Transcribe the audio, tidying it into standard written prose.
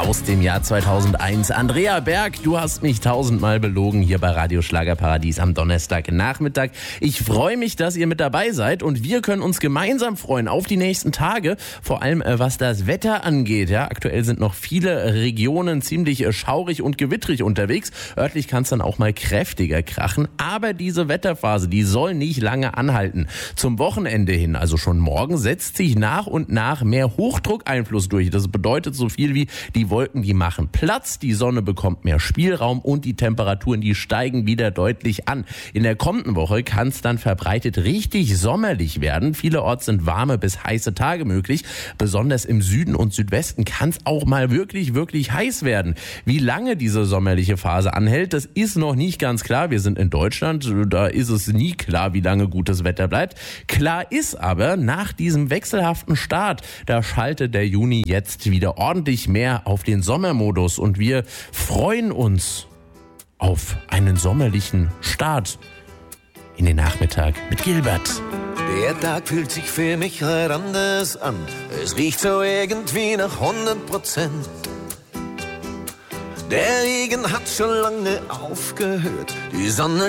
aus dem Jahr 2001. Andrea Berg, du hast mich 1000-mal belogen hier bei Radio Schlagerparadies am Donnerstagnachmittag. Ich freue mich, dass ihr mit dabei seid und wir können uns gemeinsam freuen auf die nächsten Tage, vor allem was das Wetter angeht. Ja, aktuell sind noch viele Regionen ziemlich schaurig und gewittrig unterwegs. Örtlich kann es dann auch mal kräftiger krachen, aber diese Wetterphase, die soll nicht lange anhalten. Zum Wochenende hin, also schon morgen, setzt sich nach und nach mehr Hochdruckeinfluss durch. Das bedeutet so viel wie, die Wolken, die machen Platz, die Sonne bekommt mehr Spielraum und die Temperaturen, die steigen wieder deutlich an. In der kommenden Woche kann es dann verbreitet richtig sommerlich werden. Vielerorts sind warme bis heiße Tage möglich. Besonders im Süden und Südwesten kann es auch mal wirklich, wirklich heiß werden. Wie lange diese sommerliche Phase anhält, das ist noch nicht ganz klar. Wir sind in Deutschland, da ist es nie klar, wie lange gutes Wetter bleibt. Klar ist aber, nach diesem wechselhaften Start, da schaltet der Juni jetzt wieder ordentlich mehr auf den Sommermodus und wir freuen uns auf einen sommerlichen Start in den Nachmittag mit Gilbert. Der Tag fühlt sich für mich halt anders an. Es riecht so irgendwie nach 100%. Der Regen hat schon lange aufgehört. Die Sonne